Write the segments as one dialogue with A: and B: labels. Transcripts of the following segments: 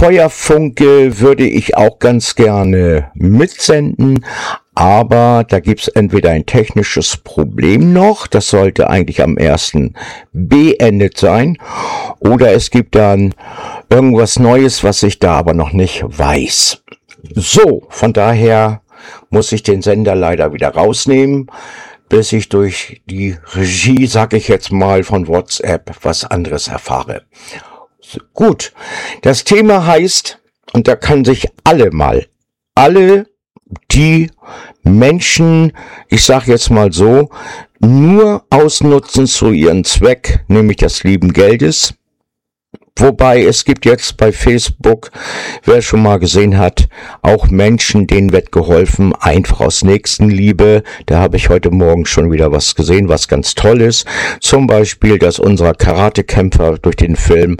A: Feuerfunke würde ich auch ganz gerne mitsenden, aber da gibt's entweder ein technisches Problem noch, das sollte eigentlich am 1. beendet sein, oder es gibt dann irgendwas Neues, was ich da aber noch nicht weiß. So, von daher muss ich den Sender leider wieder rausnehmen, bis ich durch die Regie, sag ich jetzt mal, von WhatsApp was anderes erfahre. So, gut, das Thema heißt, und da kann sich alle, die Menschen, ich sag jetzt mal so, nur ausnutzen zu ihrem Zweck, nämlich des lieben Geldes. Wobei es gibt jetzt bei Facebook, wer schon mal gesehen hat, auch Menschen, denen wird geholfen, einfach aus Nächstenliebe. Da habe ich heute Morgen schon wieder was gesehen, was ganz toll ist. Zum Beispiel, dass unser Karatekämpfer durch den Filmen,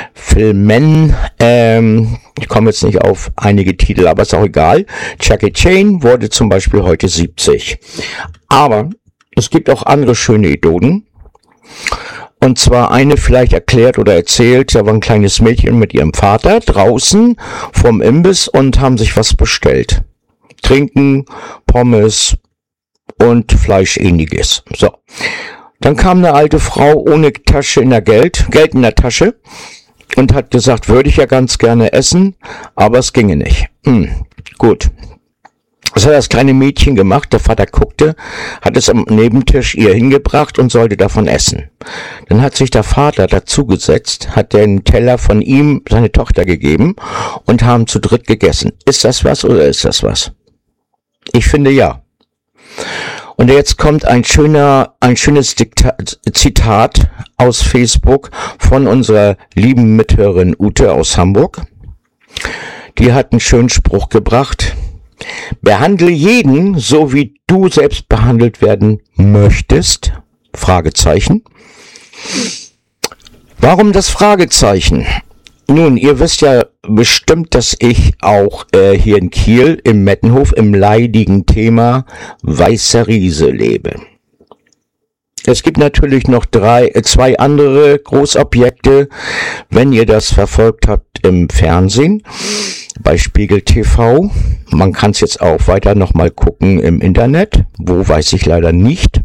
A: ich komme jetzt nicht auf einige Titel, aber ist auch egal. Jackie Chan wurde zum Beispiel heute 70. Aber es gibt auch andere schöne Idolen. Und zwar eine vielleicht erklärt oder erzählt, da war ein kleines Mädchen mit ihrem Vater draußen vorm Imbiss und haben sich was bestellt. Trinken, Pommes und Fleisch ähnliches. So. Dann kam eine alte Frau ohne Tasche in der Geld in der Tasche und hat gesagt, würde ich ja ganz gerne essen, aber es ginge nicht. Gut. Das hat das kleine Mädchen gemacht, der Vater guckte, hat es am Nebentisch ihr hingebracht und sollte davon essen. Dann hat sich der Vater dazugesetzt, hat den Teller von ihm seine Tochter gegeben und haben zu dritt gegessen. Ist das was oder ist das was? Ich finde ja. Und jetzt kommt ein schönes Zitat aus Facebook von unserer lieben Mithörerin Ute aus Hamburg. Die hat einen schönen Spruch gebracht. Behandle jeden so, wie du selbst behandelt werden möchtest? Fragezeichen. Warum das Fragezeichen? Nun, ihr wisst ja bestimmt, dass ich auch hier in Kiel im Mettenhof im leidigen Thema Weißer Riese lebe. Es gibt natürlich noch zwei andere Großobjekte, wenn ihr das verfolgt habt im Fernsehen, bei Spiegel TV. Man kann es jetzt auch weiter nochmal gucken im Internet, wo weiß ich leider nicht.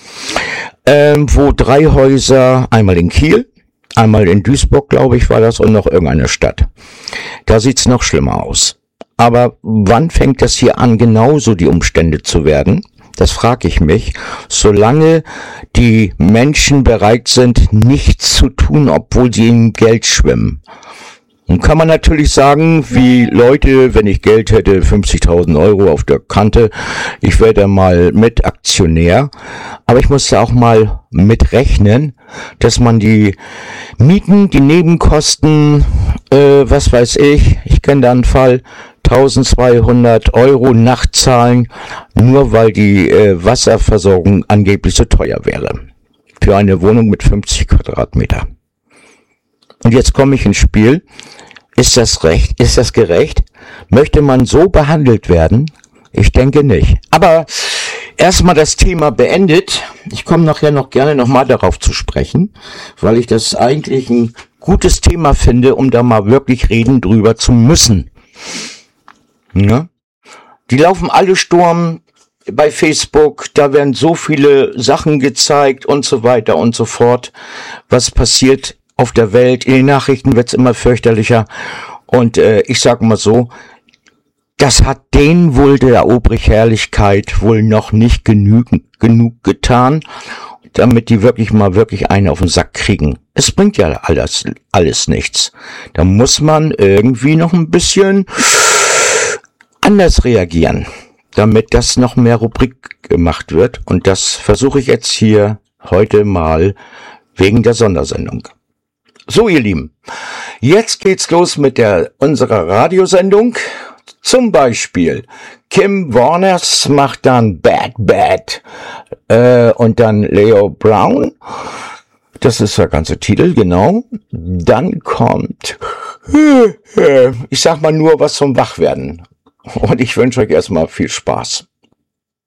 A: Wo 3 Häuser, einmal in Kiel, einmal in Duisburg, glaube ich, war das, und noch irgendeine Stadt. Da sieht's noch schlimmer aus. Aber wann fängt das hier an, genauso die Umstände zu werden? Das frage ich mich, solange die Menschen bereit sind, nichts zu tun, obwohl sie im Geld schwimmen. Nun kann man natürlich sagen, wie Leute, wenn ich Geld hätte, 50.000 Euro auf der Kante, ich werde mal mit Aktionär. Aber ich muss da auch mal mitrechnen, dass man die Mieten, die Nebenkosten, was weiß ich kenne da einen Fall, 1200 Euro nachzahlen, nur weil die Wasserversorgung angeblich so teuer wäre. Für eine Wohnung mit 50 Quadratmeter. Und jetzt komme ich ins Spiel. Ist das recht? Ist das gerecht? Möchte man so behandelt werden? Ich denke nicht. Aber erstmal das Thema beendet. Ich komme nachher noch gerne nochmal darauf zu sprechen, weil ich das eigentlich ein gutes Thema finde, um da mal wirklich reden drüber zu müssen. Ja? Die laufen alle Sturm bei Facebook, da werden so viele Sachen gezeigt und so weiter und so fort. Was passiert auf der Welt? In den Nachrichten wird's immer fürchterlicher. Und ich sag mal so, das hat denen wohl der Obrigherrlichkeit wohl noch nicht genug getan, damit die wirklich einen auf den Sack kriegen. Es bringt ja alles nichts. Da muss man irgendwie noch ein bisschen anders reagieren, damit das noch mehr Rubrik gemacht wird. Und das versuche ich jetzt hier heute mal wegen der Sondersendung. So, ihr Lieben, jetzt geht's los mit unserer Radiosendung. Zum Beispiel Kim Warners macht dann Bad und dann Leo Brown. Das ist der ganze Titel, genau. Dann kommt, ich sag mal nur was zum Wachwerden. Und ich wünsche euch erstmal viel Spaß.